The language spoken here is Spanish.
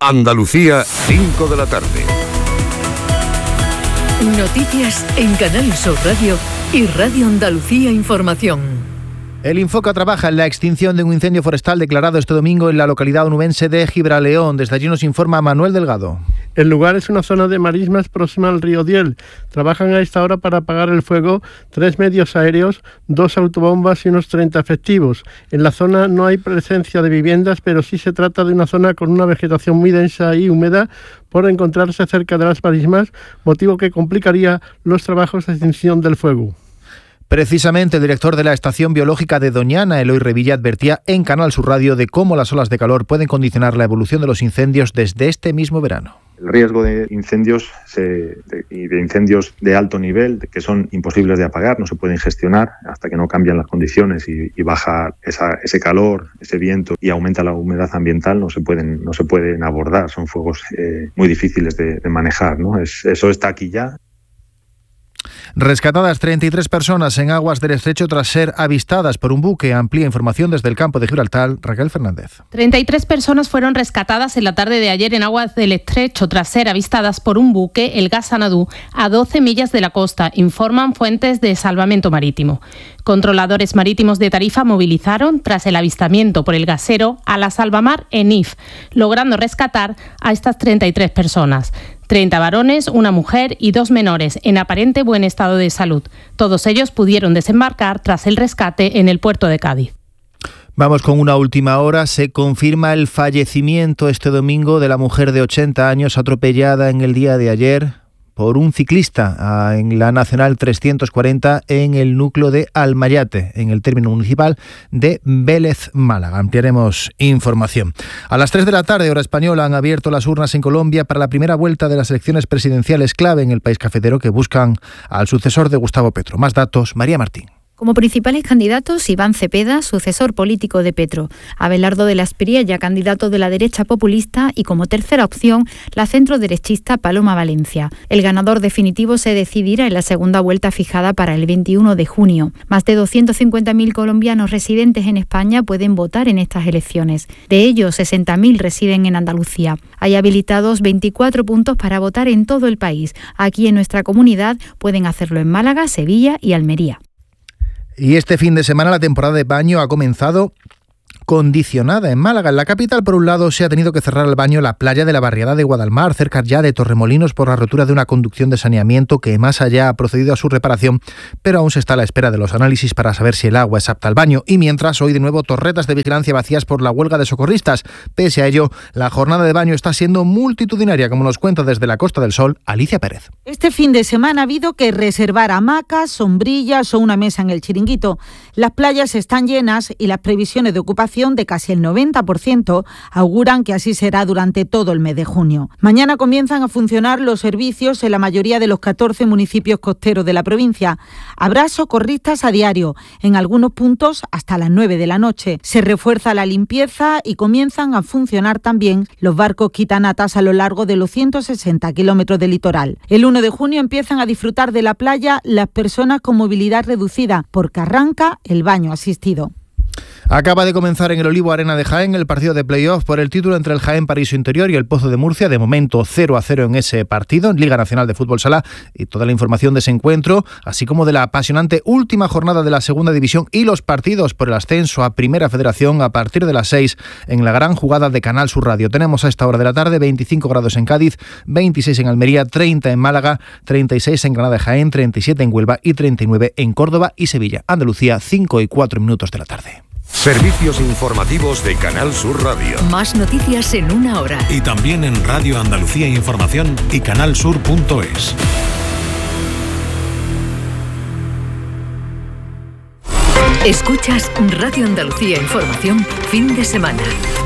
Andalucía, 5 de la tarde. Noticias en Canal Sur Radio y Radio Andalucía Información. El Infoca trabaja en la extinción de un incendio forestal declarado este domingo en la localidad onubense de Gibraleón. Desde allí nos informa Manuel Delgado. El lugar es una zona de marismas próxima al río Diel. Trabajan a esta hora para apagar el fuego 3 medios aéreos, 2 autobombas y unos 30 efectivos. En la zona no hay presencia de viviendas, pero sí se trata de una zona con una vegetación muy densa y húmeda por encontrarse cerca de las marismas, motivo que complicaría los trabajos de extinción del fuego. Precisamente el director de la Estación Biológica de Doñana, Eloy Revilla, advertía en Canal Sur Radio de cómo las olas de calor pueden condicionar la evolución de los incendios desde este mismo verano. El riesgo de incendios y de incendios de alto nivel, que son imposibles de apagar, no se pueden gestionar hasta que no cambian las condiciones y baja ese calor, ese viento y aumenta la humedad ambiental, no se pueden abordar. Son fuegos muy difíciles de manejar, ¿no? Eso está aquí ya. Rescatadas 33 personas en aguas del estrecho tras ser avistadas por un buque. Amplía información desde el campo de Gibraltar, Raquel Fernández. 33 personas fueron rescatadas en la tarde de ayer en aguas del estrecho tras ser avistadas por un buque, el Gas Sanadú, a 12 millas de la costa, informan fuentes de salvamento marítimo. Controladores marítimos de Tarifa movilizaron, tras el avistamiento por el gasero, a la Salvamar en If, logrando rescatar a estas 33 personas. 30 varones, una mujer y 2 menores, en aparente buen estado de salud. Todos ellos pudieron desembarcar tras el rescate en el puerto de Cádiz. Vamos con una última hora. Se confirma el fallecimiento este domingo de la mujer de 80 años atropellada en el día de ayer por un ciclista en la Nacional 340 en el núcleo de Almayate, en el término municipal de Vélez, Málaga. Ampliaremos información. A las 3 de la tarde, hora española, han abierto las urnas en Colombia para la primera vuelta de las elecciones presidenciales clave en el país cafetero que buscan al sucesor de Gustavo Petro. Más datos, María Martín. Como principales candidatos, Iván Cepeda, sucesor político de Petro, Abelardo de la Espriella, candidato de la derecha populista, y como tercera opción, la centroderechista Paloma Valencia. El ganador definitivo se decidirá en la segunda vuelta fijada para el 21 de junio. Más de 250.000 colombianos residentes en España pueden votar en estas elecciones. De ellos, 60.000 residen en Andalucía. Hay habilitados 24 puntos para votar en todo el país. Aquí en nuestra comunidad pueden hacerlo en Málaga, Sevilla y Almería. Y este fin de semana la temporada de baño ha comenzado condicionada en Málaga. En la capital, por un lado, se ha tenido que cerrar al baño la playa de la barriada de Guadalmar, cerca ya de Torremolinos, por la rotura de una conducción de saneamiento que más allá ha procedido a su reparación, pero aún se está a la espera de los análisis para saber si el agua es apta al baño. Y mientras, hoy de nuevo torretas de vigilancia vacías por la huelga de socorristas. Pese a ello, la jornada de baño está siendo multitudinaria, como nos cuenta desde la Costa del Sol Alicia Pérez. Este fin de semana ha habido que reservar hamacas, sombrillas o una mesa en el Chiringuito. Las playas están llenas y las previsiones de ocupación de casi el 90% auguran que así será durante todo el mes de junio. Mañana comienzan a funcionar los servicios en la mayoría de los 14 municipios costeros de la provincia. Habrá socorristas a diario, en algunos puntos hasta las 9 de la noche. Se refuerza la limpieza y comienzan a funcionar también los barcos quitanatas a lo largo de los 160 kilómetros de litoral. El 1 de junio empiezan a disfrutar de la playa las personas con movilidad reducida, porque arranca el baño asistido. Acaba de comenzar en el Olivo Arena de Jaén el partido de playoff por el título entre el Jaén Paraíso Interior y el Pozo de Murcia. De momento 0-0 en ese partido, en Liga Nacional de Fútbol Sala, y toda la información de ese encuentro, así como de la apasionante última jornada de la Segunda División y los partidos por el ascenso a Primera Federación a partir de las 6 en la gran jugada de Canal Sur Radio. Tenemos a esta hora de la tarde 25 grados en Cádiz, 26 en Almería, 30 en Málaga, 36 en Granada de Jaén, 37 en Huelva y 39 en Córdoba y Sevilla. Andalucía, 5:04 de la tarde. Servicios informativos de Canal Sur Radio. Más noticias en una hora. Y también en Radio Andalucía Información y canalsur.es. Escuchas Radio Andalucía Información, fin de semana.